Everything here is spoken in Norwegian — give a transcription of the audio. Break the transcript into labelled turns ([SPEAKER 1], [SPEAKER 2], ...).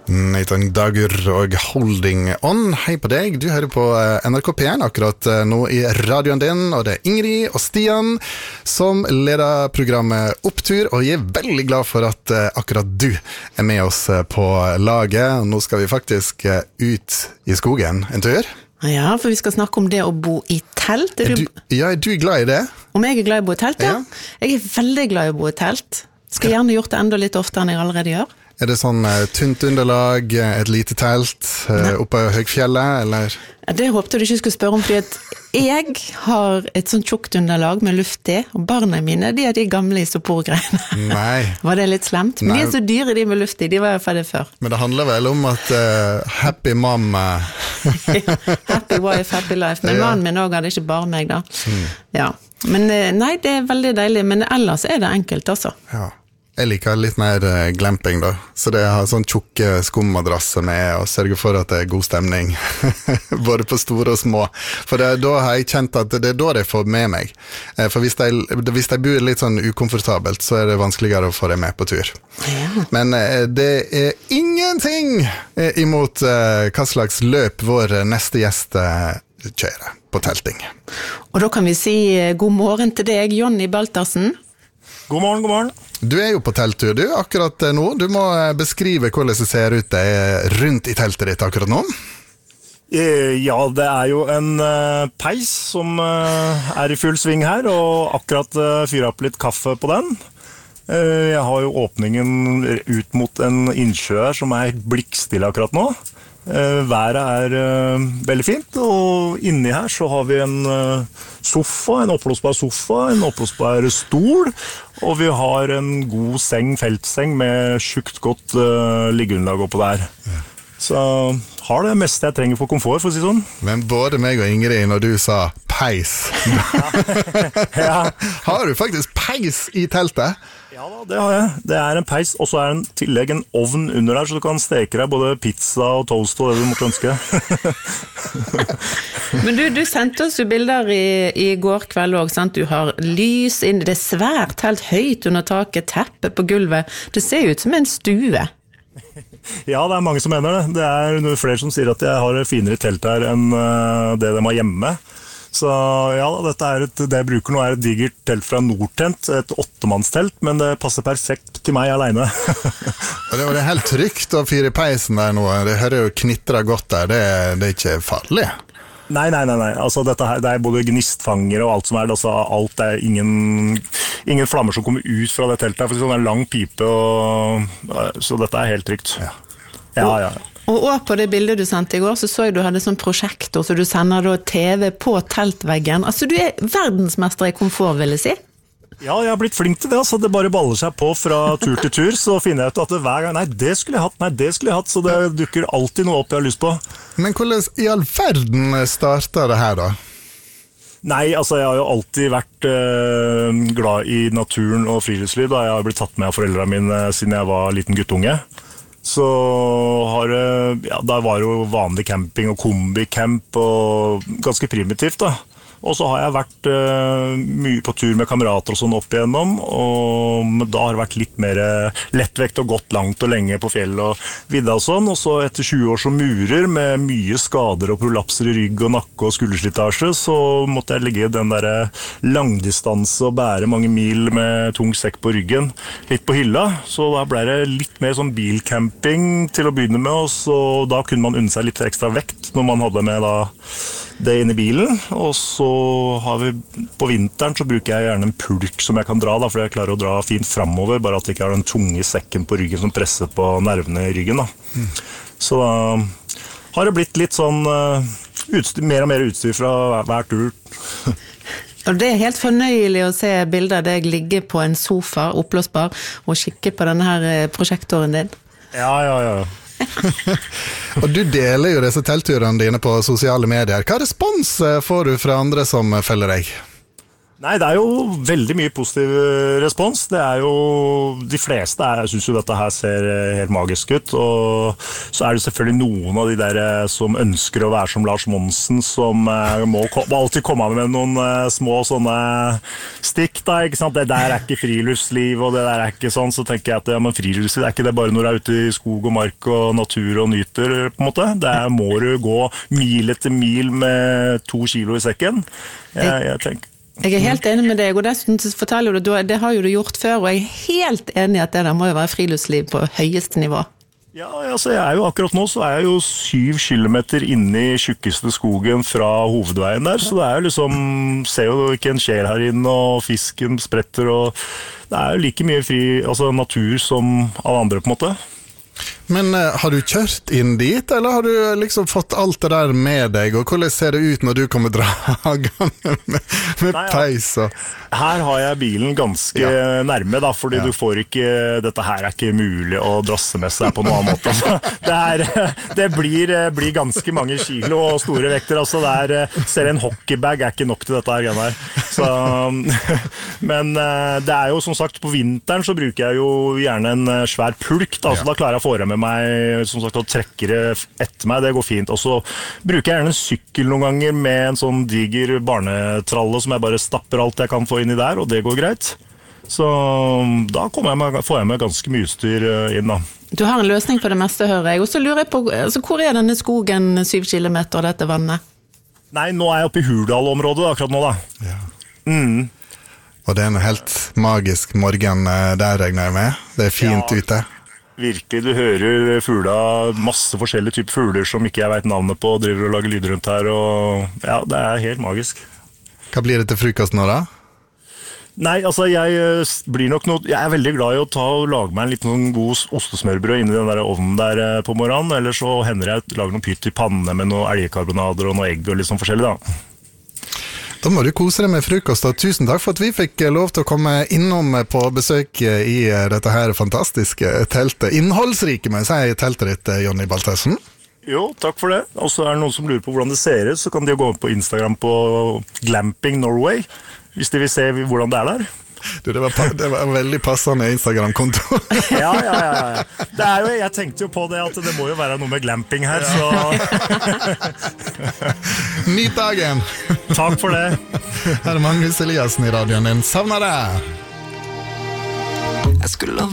[SPEAKER 1] Nathan Dagur og Holding On. Hei på deg, du hører på NRK P1 akkurat nå i radioen din, og det er Ingrid og Stian som leder programmet Opptur, og jeg er veldig glad for at akkurat du er med oss på laget. Nå skal vi faktisk ut i skogen en tur.
[SPEAKER 2] Ja, for vi skal snakke om det å bo i telt.
[SPEAKER 1] Er du glad i det?
[SPEAKER 2] Om jeg er glad i å bo i telt, ja. Jeg er veldig glad i å bo i telt. Skal gjerne gjort det enda litt oftere enn jeg allerede gjør.
[SPEAKER 1] Er det sånn tynt underlag, et lite telt oppe i høgfjellet, eller?
[SPEAKER 2] Det håpte du ikke skulle spørre om, fordi at jeg har et sånt tjukt underlag med luft i, og barna mine, de er de gamle isoporgreiene.
[SPEAKER 1] Nei.
[SPEAKER 2] Var det litt slemt? Men de er så dyre, de med luft i, de var i hvert fall det før.
[SPEAKER 1] Men det handler vel om at happy mom...
[SPEAKER 2] happy wife, happy life. Men mannen min også hadde ikke bare meg da. Ja. Men nei, det er veldig deilig, men ellers er det enkelt altså.
[SPEAKER 1] Ja. Jeg liker litt mer glamping da, så det har sånn tjukke skummadrasser med og sørger for at det er god stemning, både på store og små. For da har jeg kjent at det er da jeg får med meg. For hvis jeg bor litt sånn ukomfortabelt, så er det vanskeligere å få det med på tur. Ja. Men det er ingenting imot hva slags løp vår neste gjest kjører på telting.
[SPEAKER 2] Og da kan vi si god morgen til deg, Jonny Baltersen.
[SPEAKER 3] God morgen, god morgen.
[SPEAKER 1] Du er jo på telttur, du, akkurat nå. Du må beskrive hvordan det ser ut det rundt i teltet ditt akkurat nå.
[SPEAKER 3] Ja, det er jo en peis som er i full sving her, og akkurat fyrer opp litt kaffe på den. Jeg har jo åpningen ut mot en innsjø her som er blikkstille akkurat nå. Været er veldig fint, og inni her så har vi en sofa, en oppblåsbar sofa, en oppblåsbar stol, og vi har en god seng, feltseng med tjukt godt liggeunderlag oppå der. Så har det meste jeg trenger for komfort, for å si sånn.
[SPEAKER 1] Men både meg og Ingrid, når du sa peis,
[SPEAKER 3] ja.
[SPEAKER 1] Har du faktisk peis i teltet?
[SPEAKER 3] Ja da, det har jeg. Det er en peis, og så er det en tillegg en ovn under der, så du kan steke deg både pizza og toast og det du måtte ønske.
[SPEAKER 2] Men du sendte oss jo bilder i går kveld også, sant? Du har lys inne, det er svært telt høyt under taket, teppe på gulvet. Det ser ut som en stue.
[SPEAKER 3] Ja, det er mange som mener det. Det er flere som sier at jeg har finere telt her enn det de har hjemme. Så ja, det jeg bruker nå er et digert telt fra Nordtent, et 8-mannstelt, men det passer perfekt til meg alene.
[SPEAKER 1] Det er helt trygt å fyre i peisen der nå, det hører jo knitret godt der, det er ikke farlig.
[SPEAKER 3] Nei, altså dette her, det er både gnistfanger og alt som er, altså alt er ingen flammer som kommer ut fra det teltet, for det er en lang pipe, så dette er helt trygt. Ja.
[SPEAKER 2] Og på det bildet du sendte i går, så du hadde sånn prosjektor, så du sender da TV på teltveggen. Altså, du er verdensmester i komfort, vil jeg si.
[SPEAKER 3] Ja, jeg har blitt flink til det, altså. Det bare baller seg på fra tur til tur, så finner jeg ut at hver gang, nei, det skulle jeg hatt, så det dukker alltid noe opp jeg har lyst på.
[SPEAKER 1] Men hvordan i all verden startet det her da?
[SPEAKER 3] Nei, altså jeg har jo alltid vært glad i naturen og friluftsliv, da jeg har blitt tatt med av foreldrene mine siden jeg var liten guttunge. Så da var det jo vanlig camping og kombicamp og ganske primitivt da. Og så har jeg vært mye på tur med kamerater og sånn opp igjennom, og da har det vært litt mer lettvekt og gått langt og lenge på fjell og vidda og sånn, og så etter 20 år som murer med mye skader og prolapser i rygg og nakke og skulderslitasje, så måtte jeg ligge i den der langdistanse og bære mange mil med tung sekk på ryggen litt på hylla, så da ble det litt mer sånn bilcamping til å begynne med, og så da kunne man unne seg litt ekstra vekt når man hadde med da det inn i bilen, og så har vi på vinteren så bruker jeg gjerne en pulk som jeg kan dra da, for jeg klarer å dra fint fremover, bare at jeg ikke har den tunge sekken på ryggen som presser på nervene i ryggen da. Så da har det blitt litt sånn mer og mer utstyr fra hver tur.
[SPEAKER 2] Og det er helt fornøyelig å se bilder av deg ligge på en sofa, oppblåsbar, og kikke på denne her prosjektoren din.
[SPEAKER 3] Ja.
[SPEAKER 1] Og du deler jo disse teltturene dine på sosiale medier. Hva respons får du fra andre som følger deg?
[SPEAKER 3] Nei, det jo veldig mye positiv respons. Det jo, de fleste synes jo dette her ser helt magisk ut, og så det selvfølgelig noen av de der som ønsker å være som Lars Monsen, som må alltid komme med noen små sånne stikk, da, ikke sant? Det der ikke friluftsliv, og det der ikke sånn, så tenker jeg at ja, men friluftsliv ikke det bare når du ute i skog og mark og natur og nyter, på en måte. Der må du gå mil etter mil med 2 kilo i sekken. Jeg tenker
[SPEAKER 2] Jeg helt enig med deg, og dessuten forteller du, det har jo du gjort før, og jeg helt enig at det der må jo være friluftsliv på høyeste nivå.
[SPEAKER 3] Ja, altså jeg jo akkurat nå så jeg jo 7 kilometer inne i tjukkeste skogen fra hovedveien der, så det jo liksom, ser jo ikke en skjer her inne, og fisken spretter, og det jo like mye altså natur som alle andre på en måte.
[SPEAKER 1] Men har du kjørt inn dit, eller har du liksom fått alt det der med deg, og hvordan ser det ut når du kommer dragende med peis?
[SPEAKER 3] Her har jeg bilen ganske nærme, da, fordi du får ikke, dette her ikke mulig å drasse med seg på noen annen måte. Det blir ganske mange kilo og store vekter, altså selv en hockeybag ikke nok til dette her. Så, men det jo som sagt, på vinteren så bruker jeg jo gjerne en svær pulk, da, så da klarer jeg å få med meg, som sagt, og trekker det etter meg, det går fint. Og så bruker jeg gjerne en sykkel noen ganger med en sånn diger barnetralle som jeg bare stapper alt jeg kan få inn i der, og det går greit. Så da får jeg med ganske mye utstyr inn da.
[SPEAKER 2] Du har en løsning på det meste, hører jeg. Og så lurer jeg på, altså, hvor denne skogen 7 kilometer og dette vannet?
[SPEAKER 3] Nei, nå jeg oppe i Hurdal-området akkurat nå da.
[SPEAKER 1] Ja. Og det en helt magisk morgen der, regner jeg med. Det fint ute.
[SPEAKER 3] Virkelig, du hører fugler, masse forskjellige typer fugler som ikke jeg vet navnet på, driver og lager lyd rundt her, og ja, det helt magisk.
[SPEAKER 1] Hva blir det til frokost nå da?
[SPEAKER 3] Nei, altså jeg veldig glad i å lage meg en liten god ostesmørbrød inni den der ovnen der på morgenen, eller så hender jeg lager noen pytt i panne med noen elgkarbonader og noe egg og litt sånn forskjellig da.
[SPEAKER 1] Da må du kose deg med frokost, og tusen takk for at vi fikk lov til å komme innom på besøk i dette her fantastiske teltet. Innholdsrike, må jeg si, teltet ditt, Jonny Baltesen.
[SPEAKER 3] Jo, takk for det. Og så det noen som lurer på hvordan det ser ut, så kan de gå på Instagram på Glamping Norway, hvis de vil se hvordan det der.
[SPEAKER 1] Det var en veldig passende Instagram-konto.
[SPEAKER 3] Ja. Jeg tenkte jo på det at det må jo være noe med glamping her, så...
[SPEAKER 1] Nyt dagen!
[SPEAKER 3] Takk for det.
[SPEAKER 1] Her Magnus Eliassen i radioen din. Savner deg!
[SPEAKER 4] Jeg skulle